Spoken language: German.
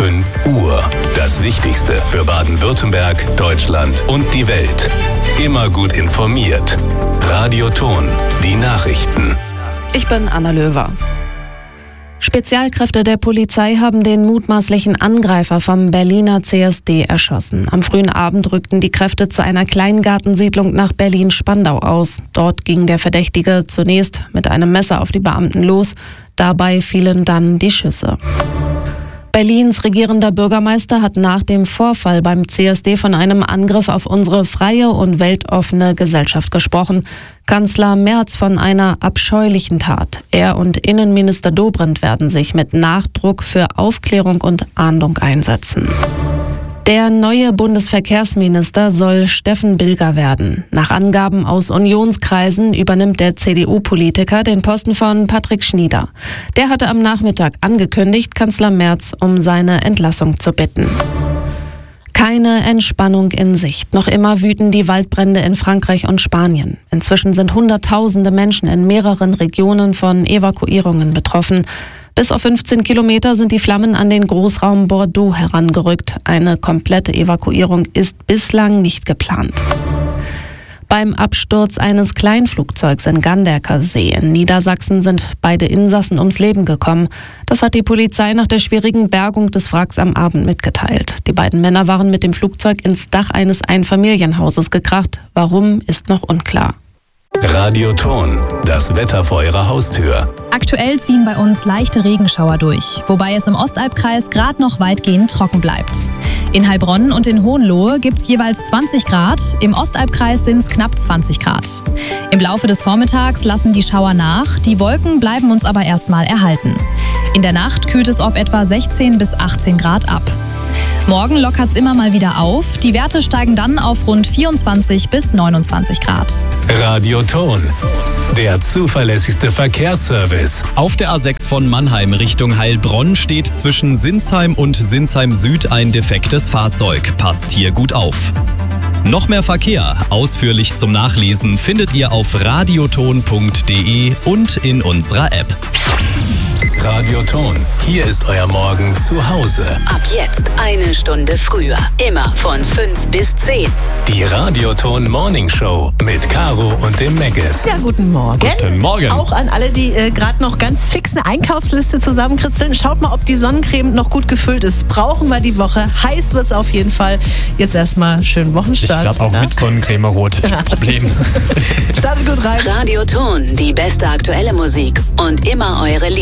5 Uhr. Das Wichtigste für Baden-Württemberg, Deutschland und die Welt. Immer gut informiert. Radio Ton, die Nachrichten. Ich bin Anna Löwer. Spezialkräfte der Polizei haben den mutmaßlichen Angreifer vom Berliner CSD erschossen. Am frühen Abend rückten die Kräfte zu einer Kleingartensiedlung nach Berlin-Spandau aus. Dort ging der Verdächtige zunächst mit einem Messer auf die Beamten los. Dabei fielen dann die Schüsse. Berlins regierender Bürgermeister hat nach dem Vorfall beim CSD von einem Angriff auf unsere freie und weltoffene Gesellschaft gesprochen. Kanzler Merz von einer abscheulichen Tat. Er und Innenminister Dobrindt werden sich mit Nachdruck für Aufklärung und Ahndung einsetzen. Der neue Bundesverkehrsminister soll Steffen Bilger werden. Nach Angaben aus Unionskreisen übernimmt der CDU-Politiker den Posten von Patrick Schnieder. Der hatte am Nachmittag angekündigt, Kanzler Merz um seine Entlassung zu bitten. Keine Entspannung in Sicht. Noch immer wüten die Waldbrände in Frankreich und Spanien. Inzwischen sind Hunderttausende Menschen in mehreren Regionen von Evakuierungen betroffen. Bis auf 15 Kilometer sind die Flammen an den Großraum Bordeaux herangerückt. Eine komplette Evakuierung ist bislang nicht geplant. Beim Absturz eines Kleinflugzeugs in Ganderker See in Niedersachsen sind beide Insassen ums Leben gekommen. Das hat die Polizei nach der schwierigen Bergung des Wracks am Abend mitgeteilt. Die beiden Männer waren mit dem Flugzeug ins Dach eines Einfamilienhauses gekracht. Warum, ist noch unklar. Radio Ton, das Wetter vor Ihrer Haustür. Aktuell ziehen bei uns leichte Regenschauer durch, wobei es im Ostalbkreis gerade noch weitgehend trocken bleibt. In Heilbronn und in Hohenlohe gibt es jeweils 20 Grad, im Ostalbkreis sind es knapp 20 Grad. Im Laufe des Vormittags lassen die Schauer nach, die Wolken bleiben uns aber erstmal erhalten. In der Nacht kühlt es auf etwa 16 bis 18 Grad ab. Morgen lockert es immer mal wieder auf. Die Werte steigen dann auf rund 24 bis 29 Grad. Radio Ton, der zuverlässigste Verkehrsservice. Auf der A6 von Mannheim Richtung Heilbronn steht zwischen Sinsheim und Sinsheim Süd ein defektes Fahrzeug. Passt hier gut auf. Noch mehr Verkehr, ausführlich zum Nachlesen, findet ihr auf radioton.de und in unserer App. Radio Ton, hier ist euer Morgen zu Hause. Ab jetzt eine Stunde früher. Immer von 5 bis 10. Die Radio Ton Morning Show mit Caro und dem Megas. Ja, guten Morgen. Guten Morgen. Auch an alle, die gerade noch ganz fix eine Einkaufsliste zusammenkritzeln. Schaut mal, ob die Sonnencreme noch gut gefüllt ist. Brauchen wir die Woche. Heiß wird's auf jeden Fall. Jetzt erstmal schönen Wochenstart. Ich werde auch mit Sonnencreme rot. Problem. Startet gut rein. Radio Ton, die beste aktuelle Musik und immer eure